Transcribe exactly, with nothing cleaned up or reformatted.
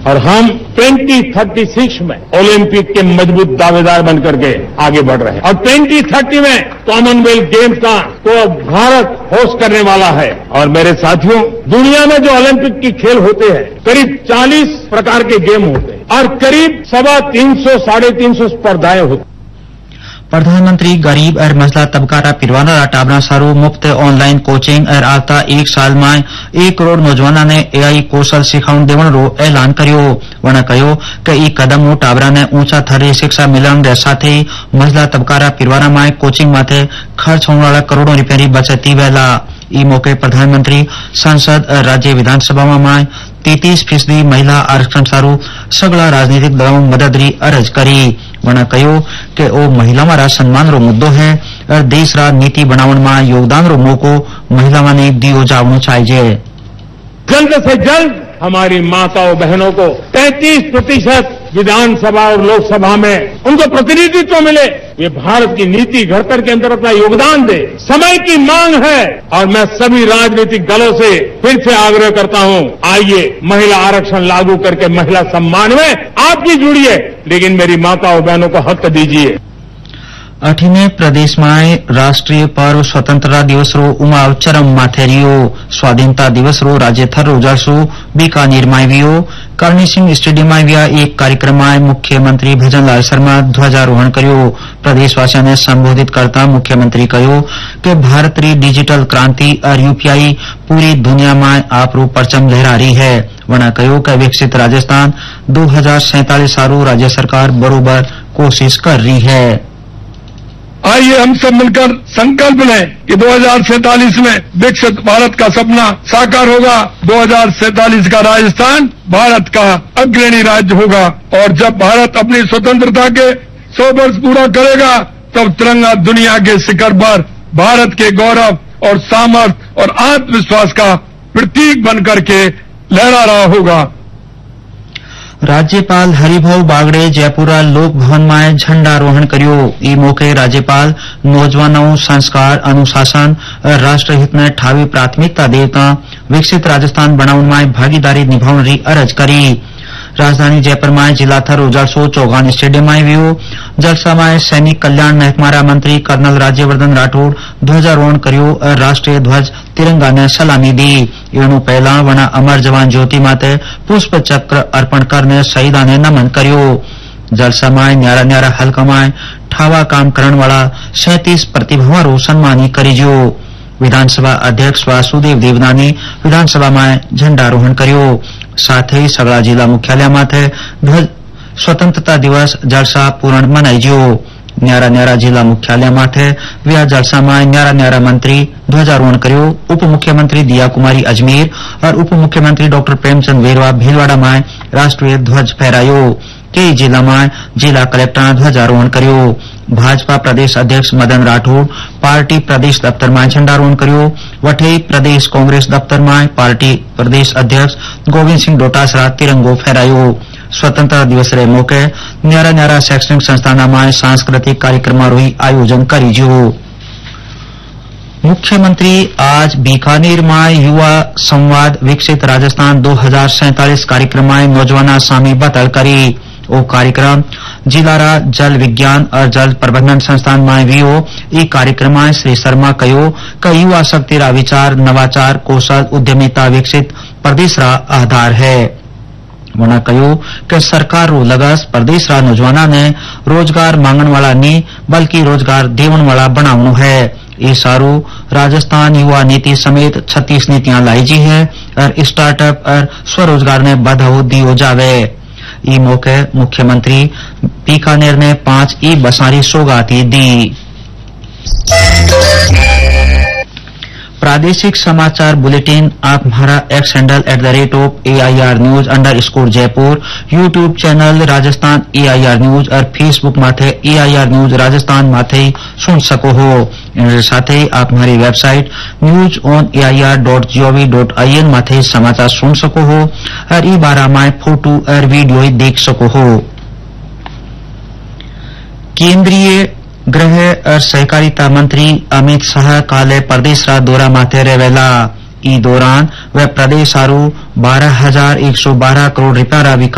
और हम twenty thirty six में ओलंपिक के मजबूत दावेदार बनकर के आगे बढ़ रहे हैं और ट्वेंटी थर्टी में कॉमनवेल्थ गेम्स का तो भारत होस्ट करने वाला है। और मेरे साथियों, दुनिया में जो ओलंपिक की खेल होते हैं करीब चालीस प्रकार के गेम होते हैं और करीब सवा तीन सौ साढ़े तीन सौ स्पर्धाएं होती हैं। प्रधानमंत्री गरीब और मजला तबकारा पिरवाना टाबरा सारू मुफ्त ऑनलाइन कोचिंग और आता एक साल में एक करोड़ नौजवानों ने एआई कौशल सिखाउण देवणो ऐलान कर्यो। वणे कह्यो कि ई कदम टाबरा ने ऊंचा थरे शिक्षा मिलण दे साथे मजला तबकारा पिरवाना में कोचिंग माथे खर्च होने वाला करोड़ों रूपिया की बचत थी वहेला। ई मौके प्रधानमंत्री संसद और राज्य विधानसभा में तैतीस फीसदी महिला आरक्षण सारू सगला राजनीतिक दलों मददरी अर्ज करी। वणे कह्यो कि ओ महिला मारा सम्मान रो मुद्दो है और देश रा नीति बनावण में योगदान रो मौको महिलाओं ने दियो जावणो चाहिए। जल्द से जल्द हमारी माताओं बहनों को तैंतीस प्रतिशत विधानसभा और लोकसभा में उनको प्रतिनिधित्व मिले, ये भारत की नीति घड़तर के अंदर अपना योगदान दे, समय की मांग है। और मैं सभी राजनीतिक दलों से फिर से आग्रह करता हूं, आइए महिला आरक्षण लागू करके महिला सम्मान में आप भी जुड़िए, लेकिन मेरी माताओं बहनों को हक दीजिए। अठीने प्रदेश में राष्ट्रीय पर्व स्वतंत्रता दिवस रो उमाव चरम माथे रियो। स्वाधीनता दिवस रो राज्य थर रो जलसो बीकानेर में वियो। करणी सिंह स्टेडियम में विया एक कार्यक्रम में मुख्यमंत्री भजनलाल शर्मा ध्वजारोहण कर्यो। प्रदेशवासियों ने संबोधित करता मुख्यमंत्री कह्यो कि भारत री डिजिटल क्रांति और यूपीआई पूरी दुनिया में आपरो परचम लहरा रही है। वणे कह्यो कि विकसित राजस्थान दो हजार सैंतालीस सारू राज्य सरकार बरोबर कोशिश कर रही है। आइए हम सब मिलकर संकल्प लें कि दो हजार सैंतालीस में विकसित भारत का सपना साकार होगा। दो हजार सैंतालीस का राजस्थान भारत का अग्रणी राज्य होगा और जब भारत अपनी स्वतंत्रता के सौ वर्ष पूरा करेगा तब तिरंगा दुनिया के शिखर पर भारत के गौरव और सामर्थ्य और आत्मविश्वास का प्रतीक बनकर के लहरा रहा होगा। राज्यपाल हरिभाऊ बागड़े जयपुरा लोक भवन में झंडारोहण कर्यो। ई मौके राज्यपाल नौजवानों संस्कार अनुशासन और राष्ट्रहित में ठावी प्राथमिकता देता विकसित राजस्थान बनाउण में भागीदारी निभाउण री अर्ज करी। राजधानी जयपुर में जिला थर जलसो चौगान स्टेडियम में वियो। जलसा में सैनिक कल्याण महकमा मंत्री कर्नल राज्यवर्धन राठौड़ ध्वजारोहण कर्यो और राष्ट्रीय ध्वज तिरंगा ने सलामी दी। एनु पहला वना अमर जवान ज्योति माते पुष्प चक्र अर्पण करने शहीदा ने नमन कर्यो। जलसा में न्यारा न्यारा हल्का में ठावा काम करण वाला सैंतीस प्रतिभावां रो सम्मानी करीजो। विधानसभा अध्यक्ष वासुदेव देवनानी विधानसभा में झंडारोहण कर्यो। साथ ही सगड़ा जिला मुख्यालय माथे ध्वज स्वतंत्रता दिवस जलसा पूर्ण मनाईजो। न्यारा न्यारा जिला मुख्यालय माथे व्या जलसा में न्यारा न्यारा मंत्री ध्वजारोहण कर्यो। उप मुख्यमंत्री दिया कुमारी अजमेर और उप मुख्यमंत्री डॉक्टर प्रेमचंद वेरवा भीलवाड़ा में राष्ट्रीय ध्वज फहरायो। कई जिला में जिला कलेक्टर ने ध्वजारोहण कर्यो। भाजपा प्रदेश अध्यक्ष मदन राठौड़ पार्टी प्रदेश दफ्तर में झंडारोहण कर्यो। वठई प्रदेश कांग्रेस दफ्तर में पार्टी प्रदेश अध्यक्ष गोविंद सिंह डोटासरा तिरंगो फहरायो। स्वतंत्रता दिवस रे मौके न्यारा न्यारा शैक्षणिक संस्थान में सांस्कृतिक कार्यक्रम रो आयोजन करीजो। मुख्यमंत्री आज बीकानेर में युवा संवाद विकसित राजस्थान दो हजार सैंतालीस कार्यक्रम में नौजवाना सामी बतल करी। ओ कार्यक्रम जिलारा जल विज्ञान और जल प्रबंधन संस्थान में वियो। ई कार्यक्रम में श्री शर्मा कहो कि युवा शक्ति रा विचार नवाचार कौशल उद्यमिता विकसित प्रदेश रा आधार है। वना कहो कि सरकार रो लगस प्रदेश रा नौजवाना ने रोजगार मांगण वाला नी बल्कि रोजगार देवण वाला बनावनो है। ये सारू राजस्थान युवा नीति समेत छत्तीस नीतियां लाई जी है और स्टार्टअप और स्वरोजगार ने बढ़ावो दियो जावे। ई मौके मुख्यमंत्री बीकानेर ने पांच ई बसारी सौगाती दी। प्रादेशिक समाचार बुलेटिन आप हमारा x handle at the rate of A I R news under score Jaipur, YouTube channel Rajasthan A I R news और फेसबुक माथे ए आई आर न्यूज राजस्थान माथे सुन सको हो। इनके साथ ही आप हमारी website news on A I R dot G O V dot I N माथे समाचार सुन सको हो और ई बारा में फोटो और वीडियो देख सको हो। केंद्रीय गृह और सहकारिता मंत्री अमित शाह काले प्रदेश रा दौरा माथे रहेला। ई दौरान वह प्रदेश आरू बारह हजार एक सौ बारह करोड़ रुपया रा